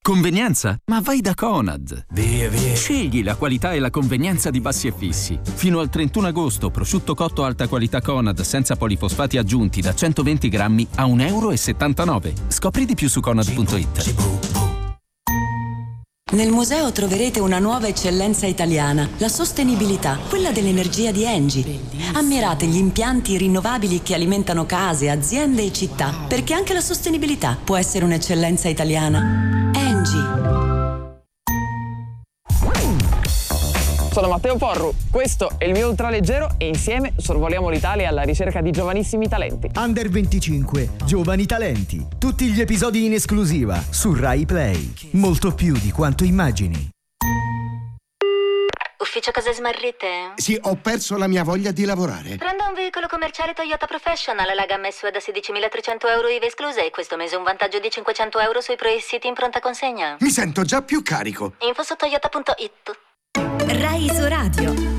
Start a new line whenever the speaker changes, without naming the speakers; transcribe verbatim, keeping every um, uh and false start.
Convenienza? Ma vai da Conad!
Via, via.
Scegli la qualità e la convenienza di Bassi e Fissi. Fino al trentuno agosto, prosciutto cotto alta qualità Conad senza polifosfati aggiunti da centoventi grammi a un euro e settantanove. Scopri di più su conad punto it.
Nel museo troverete una nuova eccellenza italiana, la sostenibilità, quella dell'energia di Engie. Ammirate gli impianti rinnovabili che alimentano case, aziende e città, perché anche la sostenibilità può essere un'eccellenza italiana. Engie.
Sono Matteo Porru, questo è il mio ultraleggero e insieme sorvoliamo l'Italia alla ricerca di giovanissimi talenti.
Under venticinque, Giovani Talenti. Tutti gli episodi in esclusiva su Rai Play. Molto più di quanto immagini.
Ufficio cose smarrite?
Sì, ho perso la mia voglia di lavorare.
Prenda un veicolo commerciale Toyota Professional, la gamma S U V da sedicimilatrecento euro I V A escluse e questo mese un vantaggio di cinquecento euro sui Pro City in pronta consegna.
Mi sento già più carico.
Info su toyota punto it.
Rai Isoradio.